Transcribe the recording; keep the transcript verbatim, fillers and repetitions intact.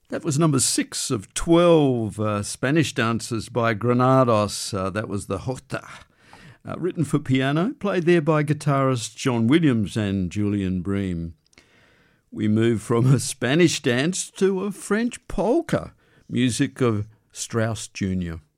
That was number six of twelve uh, Spanish dances by Granados. Uh, that was the Jota, uh, written for piano, played there by guitarist John Williams and Julian Bream. We move from a Spanish dance to a French polka, music of Strauss Junior